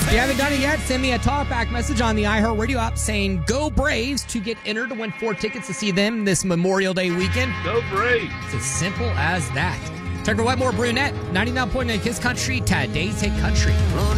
If you haven't done it yet, send me a talkback message on the iHeartRadio app saying "Go Braves" to get entered to win 4 tickets to see them this Memorial Day weekend. Go Braves. It's as simple as that. Tucker Wetmore Brunette, 99.9 Kiss Country, today's hit country.